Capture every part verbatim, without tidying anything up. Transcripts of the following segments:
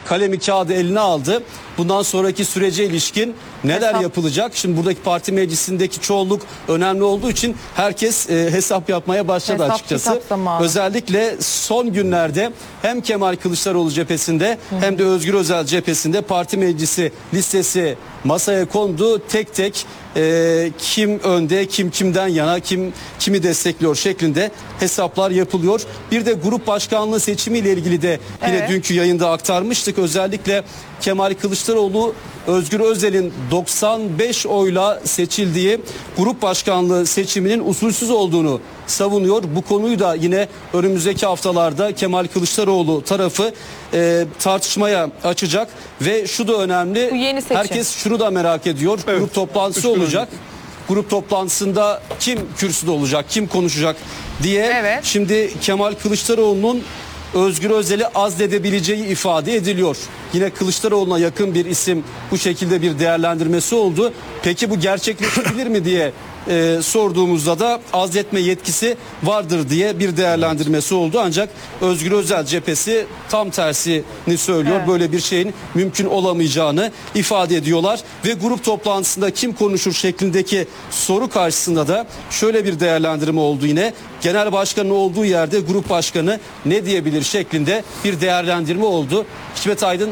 kalemi kağıdı eline aldı. Bundan sonraki sürece ilişkin neler Hesap. yapılacak? Şimdi buradaki parti meclisindeki çoğunluk önemli olduğu için herkes e, hesap yapmaya başladı Hesap, açıkçası. kitap zamanı. Özellikle son günlerde hem Kemal Kılıçdaroğlu cephesinde Hı. hem de Özgür Özel cephesinde parti meclisi listesi masaya kondu. Tek tek e, kim önde, kim kimden yana, kim kimi destekliyor şeklinde hesaplar yapılıyor. Bir de grup başkanlığı seçimiyle ilgili de yine Evet. dünkü yayında aktarmıştık. Özellikle Kemal Kılıçdaroğlu Özgür Özel'in doksan beş oyla seçildiği grup başkanlığı seçiminin usulsüz olduğunu savunuyor. Bu konuyu da yine önümüzdeki haftalarda Kemal Kılıçdaroğlu tarafı e, tartışmaya açacak ve şu da önemli. Bu yeni seçim. Herkes şunu da merak ediyor. Evet. Grup toplantısı Üç gün olacak. Grup toplantısında kim kürsüde olacak, kim konuşacak diye. Evet. Şimdi Kemal Kılıçdaroğlu'nun Özgür Özel'i azledebileceği ifade ediliyor. Yine Kılıçdaroğlu'na yakın bir isim bu şekilde bir değerlendirmesi oldu. Peki bu gerçekleşebilir mi diye e, sorduğumuzda da azletme yetkisi vardır diye bir değerlendirmesi oldu. Ancak Özgür Özel cephesi tam tersini söylüyor. Evet. Böyle bir şeyin mümkün olamayacağını ifade ediyorlar. Ve grup toplantısında kim konuşur şeklindeki soru karşısında da şöyle bir değerlendirme oldu yine. Genel başkanın olduğu yerde grup başkanı ne diyebilir şeklinde bir değerlendirme oldu. Hikmet Aydın,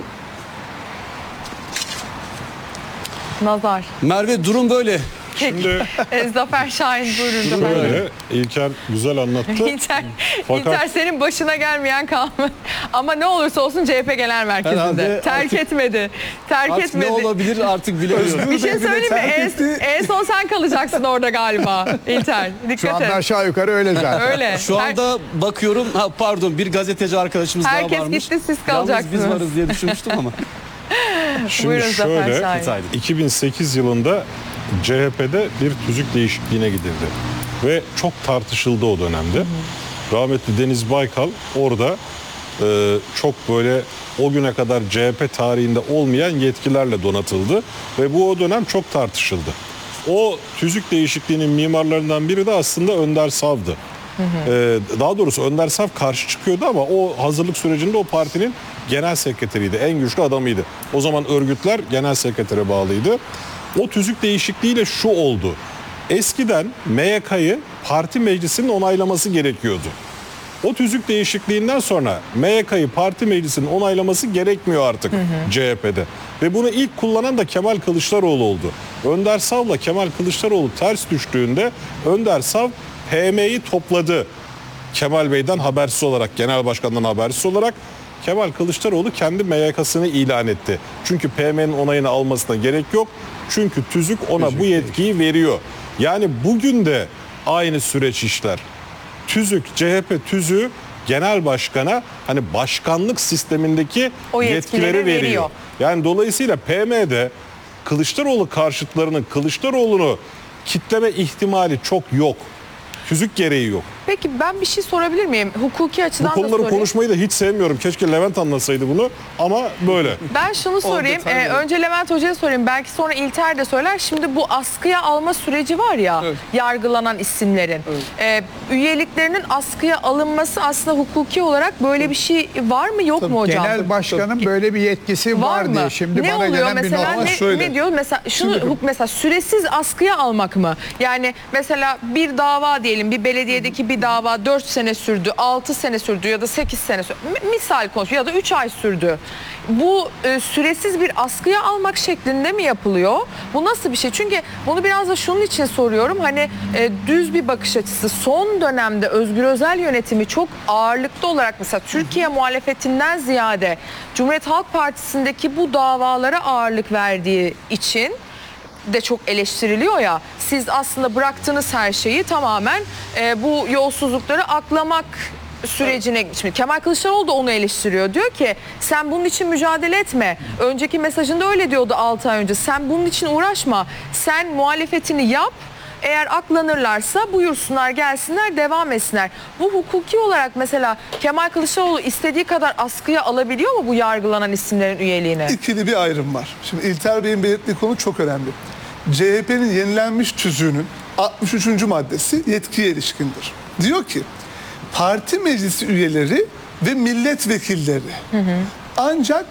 Nazar. Merve durum böyle. Şimdi E, Zafer Şahin buyurun. Zafer. böyle İlker güzel anlattı. İlter, Fakat- İlter senin başına gelmeyen kalmadı. Ama ne olursa olsun C H P Genel Merkezi'nde. Herhalde Terk artık- etmedi. Terk Artık etmedi. ne olabilir artık bilemiyorum. Bir şey Bey bile söyleyeyim mi? terk En, etti. en son sen kalacaksın orada galiba. İlter. Şu Dikkat anda et. aşağı yukarı öyle zaten. Öyle. Şu Her- anda bakıyorum, ha, pardon bir gazeteci arkadaşımız daha Herkes varmış. gitti, siz Yalnız kalacaksınız. biz varız diye düşünmüştüm ama. Şimdi Buyurun Zafer şöyle Şahin. iki bin sekiz yılında C H P'de bir tüzük değişikliğine gidildi. Ve çok tartışıldı o dönemde. Rahmetli Deniz Baykal orada e, çok böyle o güne kadar C H P tarihinde olmayan yetkilerle donatıldı. Ve bu o dönem çok tartışıldı. O tüzük değişikliğinin mimarlarından biri de aslında Önder Sav'dı. Ee, daha doğrusu Önder Sav karşı çıkıyordu ama o hazırlık sürecinde o partinin genel sekreteriydi. En güçlü adamıydı. O zaman örgütler genel sekretere bağlıydı. O tüzük değişikliğiyle şu oldu. Eskiden M Y K'yı parti meclisinin onaylaması gerekiyordu. O tüzük değişikliğinden sonra M Y K'yı parti meclisinin onaylaması gerekmiyor artık C H P'de. Ve bunu ilk kullanan da Kemal Kılıçdaroğlu oldu. Önder Sav'la Kemal Kılıçdaroğlu ters düştüğünde Önder Sav P M'yi topladı. Kemal Bey'den habersiz olarak, genel başkandan habersiz olarak Kemal Kılıçdaroğlu kendi M Y K'sını ilan etti. Çünkü P M'nin onayını almasına gerek yok. Çünkü tüzük ona bu yetkiyi veriyor. Yani bugün de aynı süreç işler. Tüzük, C H P tüzüğü genel başkana hani başkanlık sistemindeki O yetkileri, yetkileri veriyor. veriyor. Yani dolayısıyla P M'de Kılıçdaroğlu karşıtlarının Kılıçdaroğlu'nu kitleme ihtimali çok yok. Tüzük gereği yok. Peki ben bir şey sorabilir miyim? Hukuki Bu açıdan da konuları sorayım. konuşmayı da hiç sevmiyorum. Keşke Levent anlatsaydı bunu ama böyle. Ben şunu sorayım. detayları. Ee, önce Levent Hoca'ya sorayım. Belki sonra İlter de söyler. Şimdi bu askıya alma süreci var ya, Evet. yargılanan isimlerin. Ee, üyeliklerinin askıya alınması aslında hukuki olarak böyle bir şey var mı yok mu hocam? Genel başkanın böyle bir yetkisi var, Var mı? diye. Şimdi ne bana oluyor gelen bir mesela? not. Ne, şöyle. ne diyor? Mesela şunu huk- mesela süresiz askıya almak mı? Yani mesela bir dava diyelim, bir belediyedeki bir dava dört sene sürdü, altı sene sürdü ya da sekiz sene sürdü. M- Misal konuşuyor ya da üç ay sürdü. Bu e, süresiz bir askıya almak şeklinde mi yapılıyor? Bu nasıl bir şey? Çünkü bunu biraz da şunun için soruyorum. Hani e, düz bir bakış açısı. Son dönemde Özgür Özel yönetimi çok ağırlıklı olarak mesela Türkiye muhalefetinden ziyade Cumhuriyet Halk Partisi'ndeki bu davalara ağırlık verdiği için de çok eleştiriliyor ya. Siz aslında bıraktığınız her şeyi tamamen e, bu yolsuzlukları aklamak sürecine. Şimdi Kemal Kılıçdaroğlu da onu eleştiriyor. Diyor ki sen bunun için mücadele etme. Önceki mesajında öyle diyordu altı ay önce. Sen bunun için uğraşma. Sen muhalefetini yap. Eğer aklanırlarsa buyursunlar, gelsinler, devam etsinler. Bu hukuki olarak mesela Kemal Kılıçdaroğlu istediği kadar askıya alabiliyor mu bu yargılanan isimlerin üyeliğini? İkili bir ayrım var. Şimdi İlter Bey'in belirttiği konu çok önemli. C H P'nin yenilenmiş tüzüğünün altmış üçüncü maddesi yetkiye ilişkindir. Diyor ki parti meclisi üyeleri ve milletvekilleri ancak